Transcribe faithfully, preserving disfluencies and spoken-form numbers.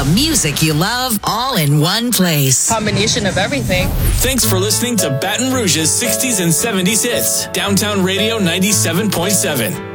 the music you love, all in one place. Combination of everything. Thanks for listening to Baton Rouge's sixties and seventies hits. Downtown Radio ninety-seven point seven.